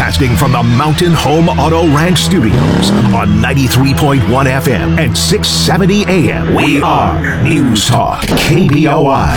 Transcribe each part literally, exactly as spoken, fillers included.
Broadcasting from the Mountain Home Auto Ranch Studios on ninety-three point one F M and six seventy A M. We are News Talk K B O I.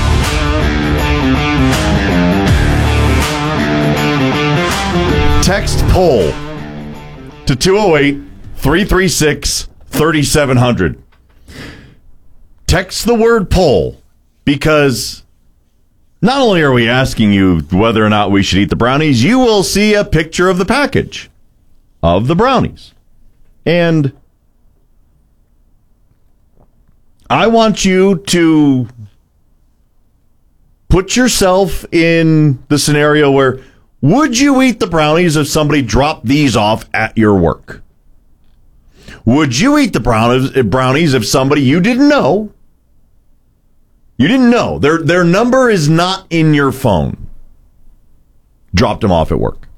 Text poll to two oh eight, three three six, three seven zero zero. Text the word poll because not only are we asking you whether or not we should eat the brownies, you will see a picture of the package of the brownies. And I want you to put yourself in the scenario where, would you eat the brownies if somebody dropped these off at your work? Would you eat the brownies, brownies if somebody you didn't know, you didn't know, their their number is not in your phone, dropped them off at work?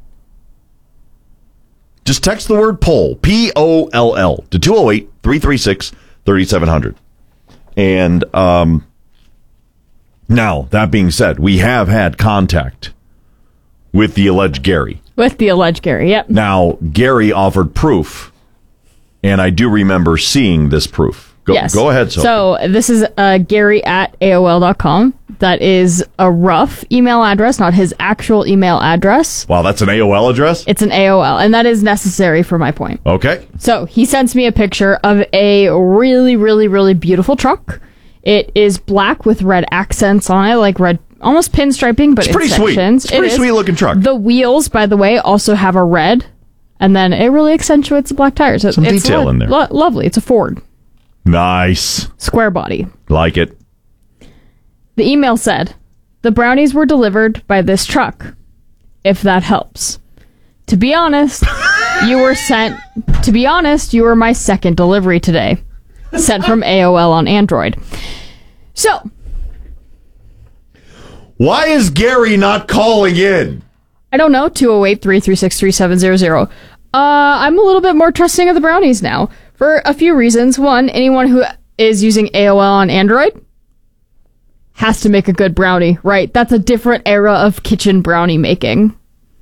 Just text the word poll, P O L L, to two oh eight, three three six, three seven zero zero. And um, now, that being said, we have had contact with the alleged Gary. With the alleged Gary, yep. Now, Gary offered proof, and I do remember seeing this proof. Go, yes. Go ahead, Sophie. So this is uh, Gary at A O L dot com. That is a rough email address, not his actual email address. Wow, that's an A O L address? It's an A O L, and that is necessary for my point. Okay. So he sends me a picture of a really, really, really beautiful truck. It is black with red accents on it, like red, almost pinstriping, but it's pretty sweet. sections. It's a pretty it sweet looking truck. The wheels, by the way, also have a red, and then it really accentuates the black tires. So Some it's detail lo- in there. Lo- lovely. It's a Ford. Nice. Square body. Like it. The email said, the brownies were delivered by this truck, if that helps. To be honest, you were sent, to be honest, you were my second delivery today. Sent from A O L on Android. So. Why is Gary not calling in? I don't know, two oh eight, three three six, three seven zero zero. Uh, I'm a little bit more trusting of the brownies now. For a few reasons. One, anyone who is using A O L on Android has to make a good brownie, right? That's a different era of kitchen brownie making.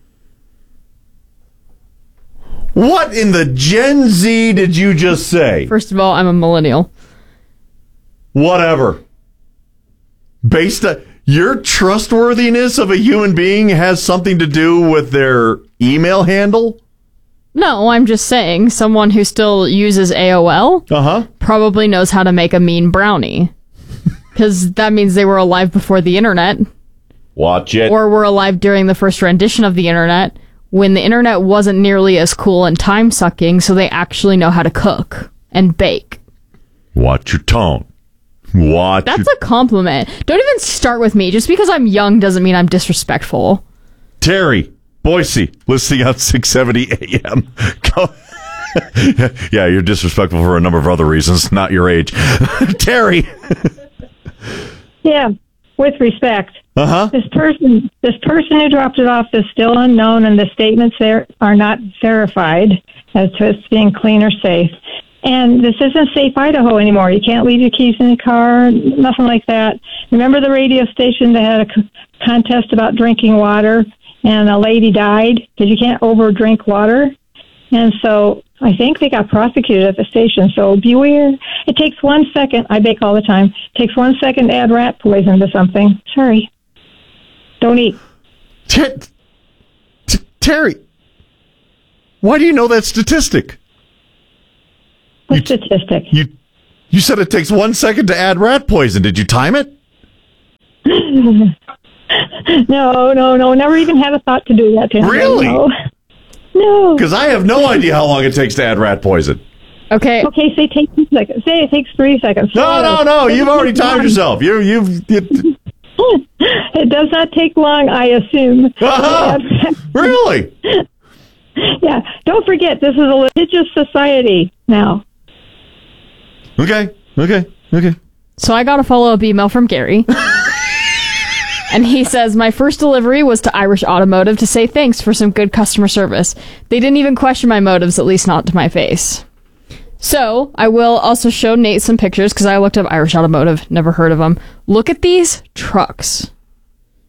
What in the Gen Z did you just say? First of all, I'm a millennial. Whatever. Based on your trustworthiness of a human being has something to do with their email handle? No, I'm just saying someone who still uses A O L uh-huh. probably knows how to make a mean brownie. Because that means they were alive before the internet. Watch it. Or were alive during the first rendition of the internet, when the internet wasn't nearly as cool and time-sucking, so they actually know how to cook and bake. Watch your tone. Watch That's your... a compliment. Don't even start with me. Just because I'm young doesn't mean I'm disrespectful. Terry, Boise, listening on six seventy A M. Go... yeah, you're disrespectful for a number of other reasons, not your age. Terry. Yeah, with respect. Uh-huh. This person, this person who dropped it off is still unknown, and the statements there are not verified as to it being clean or safe. And this isn't safe Idaho anymore. You can't leave your keys in the car, nothing like that. Remember the radio station that had a c- contest about drinking water, and a lady died because you can't overdrink water? And so I think they got prosecuted at the station. So beware. It takes one second. I bake all the time. It takes one second to add rat poison to something. Sorry. Don't eat. Ter- T- Terry, why do you know that statistic? What you, statistic? You, you said it takes one second to add rat poison. Did you time it? no, no, no. Never even had a thought to do that. To him. Really? No. No. Because I have no idea how long it takes to add rat poison. Okay. Okay, say take two seconds. Say it takes three seconds. No, no, no. You've already timed yourself. You, you've. You... It does not take long, I assume. Uh-huh. Really? Yeah. Don't forget, this is a litigious society now. Okay. Okay. Okay. So I got a follow-up email from Gary. And he says, my first delivery was to Irish Automotive to say thanks for some good customer service. They didn't even question my motives, at least not to my face. So, I will also show Nate some pictures, because I looked up Irish Automotive, never heard of them. Look at these trucks.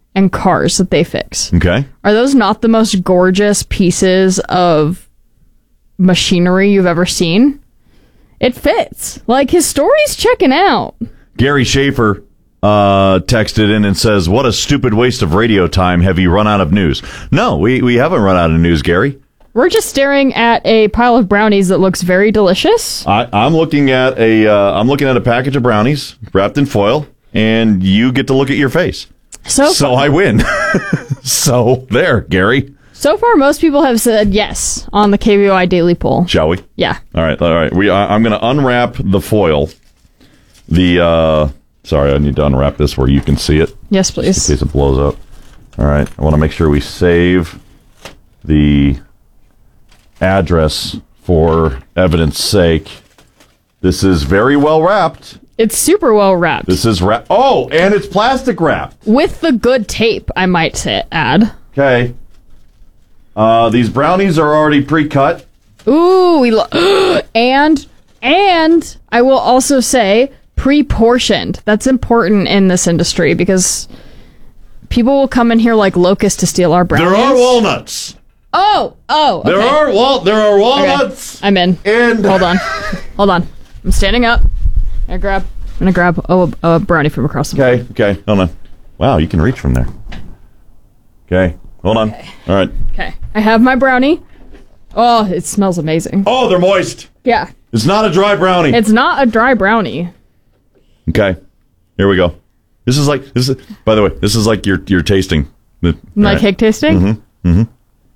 and cars that they fix. Okay. Are those not the most gorgeous pieces of machinery you've ever seen? It fits. Like, his story's checking out. Gary Schaefer uh, texted in and says, what a stupid waste of radio time. Have you run out of news? No, we, we haven't run out of news, Gary. We're just staring at a pile of brownies that looks very delicious. I, I'm looking at a uh, I'm looking at a package of brownies wrapped in foil, and you get to look at your face. So, so I win. So there, Gary. So far, most people have said yes on the K B O I Daily Poll. Shall we? Yeah. All right, all right. We I, I'm going to unwrap the foil. The uh, sorry, I need to unwrap this where you can see it. Yes, please. Just in case it blows up. All right. I want to make sure we save the address for evidence sake. This is very well wrapped. It's super well wrapped. This is wrap. Oh, and it's plastic wrapped with the good tape, I might say, add. Okay. Uh, these brownies are already pre-cut. Ooh, we lo- and and I will also say pre-portioned. That's important in this industry because people will come in here like locusts to steal our brownies. There are walnuts. Oh, oh. Okay. There are wal. There are walnuts. Okay. I'm in. And hold on, hold on. I'm standing up. I grab. I'm gonna grab oh, a, a brownie from across the. Okay. Okay. Hold on. Wow, you can reach from there. Okay. Hold on. Okay. All right. Okay. I have my brownie. Oh, it smells amazing. Oh, they're moist. Yeah. It's not a dry brownie. It's not a dry brownie. Okay. Here we go. This is like this is. By the way, this is like your your tasting. My right. cake tasting. Mm-hmm. Mm-hmm.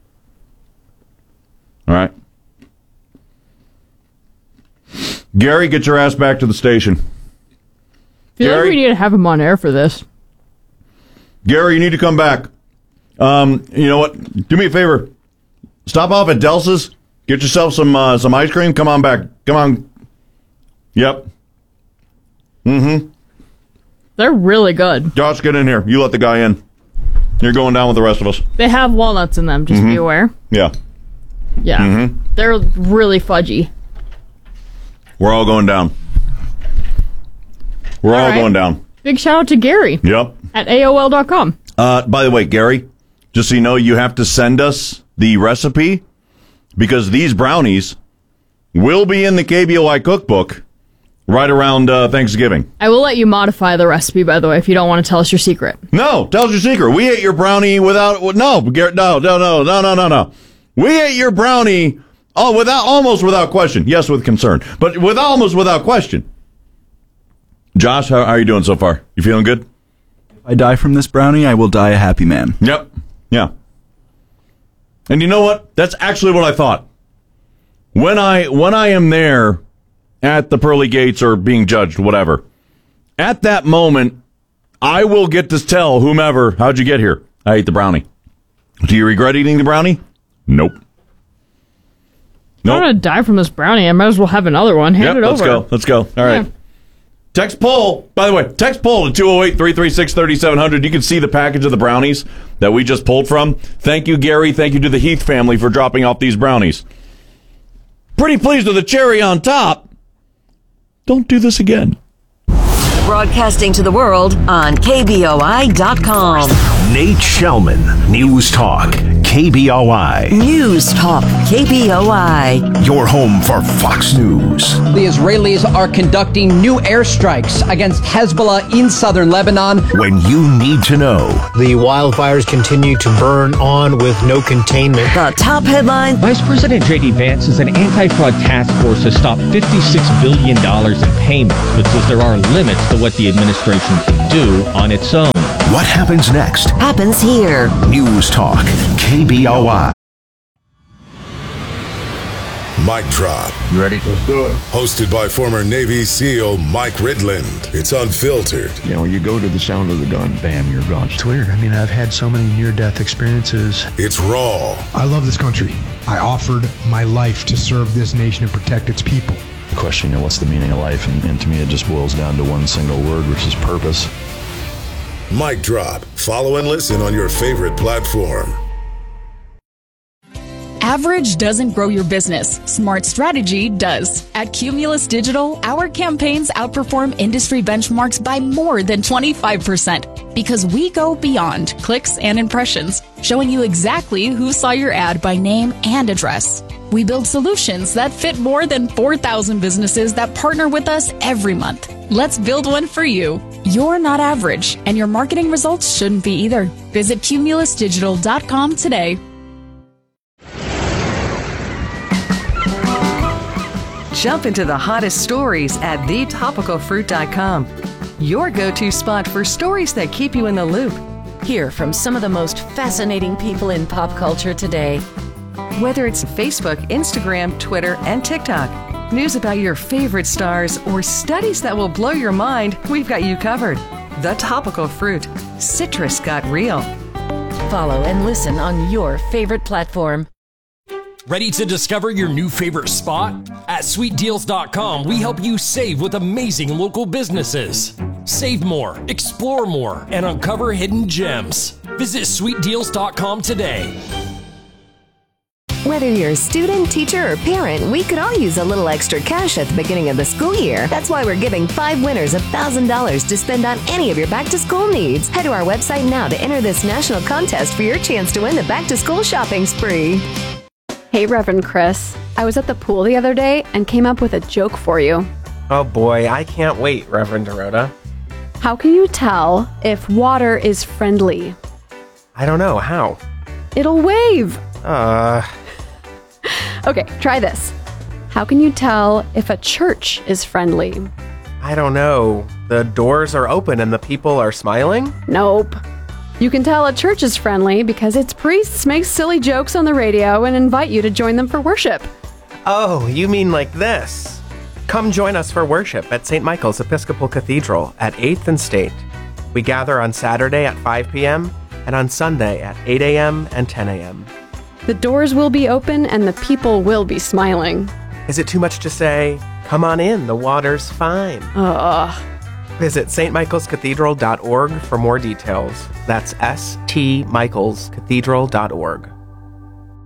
All right. Gary, get your ass back to the station. I feel Gary? like we need to have him on air for this. Gary, you need to come back. Um, you know what? Do me a favor. Stop off at Delsa's. Get yourself some uh, some ice cream. Come on back. Come on. Yep. Mm-hmm. They're really good. Josh, get in here. You let the guy in. You're going down with the rest of us. They have walnuts in them, just mm-hmm. be aware. Yeah. Yeah. Mm-hmm. They're really fudgy. We're all going down. We're all, all right. going down. Big shout out to Gary. Yep. At A O L dot com. Uh, by the way, Gary, just so you know, you have to send us the recipe because these brownies will be in the K B O I cookbook right around uh, Thanksgiving. I will let you modify the recipe, by the way, if you don't want to tell us your secret. No, tell us your secret. We ate your brownie without... No, Garrett, no, no, no, no, no, no, no. We ate your brownie oh, without almost without question. Yes, with concern, but with almost without question. Josh, how, how are you doing so far? You feeling good? If I die from this brownie, I will die a happy man. Yep. Yeah. And you know what? That's actually what I thought. When I when I am there at the pearly gates or being judged, whatever, at that moment, I will get to tell whomever, how'd you get here? I ate the brownie. Do you regret eating the brownie? Nope. Nope. I'm going to die from this brownie. I might as well have another one. Hand yep, it over. Let's go. Let's go. All right. Yeah. Text poll. By the way, text poll to two oh eight, three three six, three seven zero zero. You can see the package of the brownies that we just pulled from. Thank you, Gary. Thank you to the Heath family for dropping off these brownies. Pretty pleased with the cherry on top. Don't do this again. Broadcasting to the world on K B O I dot com. Nate Shellman, News Talk, K B O I. News Talk, K B O I. Your home for Fox News. The Israelis are conducting new airstrikes against Hezbollah in southern Lebanon. When you need to know. The wildfires continue to burn on with no containment. The top headline. Vice President J D Vance says an anti-fraud task force has stopped fifty-six billion dollars in payments, but says there are limits to what the administration can do on its own. What happens next? Happens here. News Talk, K B O I. Mic Drop. You ready? Let's do it. Hosted by former Navy SEAL Mike Ridland. It's unfiltered. You know, you go to the sound of the gun, bam, you're gone. It's weird. I mean, I've had so many near-death experiences. It's raw. I love this country. I offered my life to serve this nation and protect its people. The question, you know, what's the meaning of life? And, and to me, it just boils down to one single word, which is purpose. Mic Drop. Follow and listen on your favorite platform. Average doesn't grow your business. Smart strategy does. At Cumulus Digital, our campaigns outperform industry benchmarks by more than twenty-five percent because we go beyond clicks and impressions, showing you exactly who saw your ad by name and address. We build solutions that fit more than four thousand businesses that partner with us every month. Let's build one for you. You're not average, and your marketing results shouldn't be either. Visit cumulus digital dot com today. Jump into the hottest stories at the topical fruit dot com. Your go-to spot for stories that keep you in the loop. Hear from some of the most fascinating people in pop culture today. Whether it's Facebook, Instagram, Twitter, and TikTok, news about your favorite stars, or studies that will blow your mind, we've got you covered. The Topical Fruit. Citrus got real. Follow and listen on your favorite platform. Ready to discover your new favorite spot? At sweet deals dot com, we help you save with amazing local businesses. Save more, explore more, and uncover hidden gems. Visit sweet deals dot com today. Whether you're a student, teacher, or parent, we could all use a little extra cash at the beginning of the school year. That's why we're giving five winners one thousand dollars to spend on any of your back-to-school needs. Head to our website now to enter this national contest for your chance to win the back-to-school shopping spree. Hey, Reverend Chris. I was at the pool the other day and came up with a joke for you. Oh boy, I can't wait, Reverend Dorota. How can you tell if water is friendly? I don't know. How? It'll wave. Uh... Okay, try this. How can you tell if a church is friendly? I don't know. The doors are open and the people are smiling? Nope. You can tell a church is friendly because its priests make silly jokes on the radio and invite you to join them for worship. Oh, you mean like this? Come join us for worship at Saint Michael's Episcopal Cathedral at eighth and State. We gather on Saturday at five p.m. and on Sunday at eight a.m. and ten a.m. The doors will be open and the people will be smiling. Is it too much to say, come on in, the water's fine? Ugh. Visit s t michaels cathedral dot org for more details. That's S T Michaels Cathedral dot org.